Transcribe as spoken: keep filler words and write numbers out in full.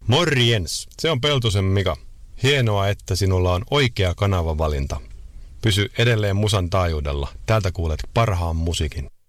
Morjens, se on Peltosen Mika. Hienoa, että sinulla on oikea kanavavalinta. Pysy edelleen musan taajuudella. Täältä kuulet parhaan musiikin.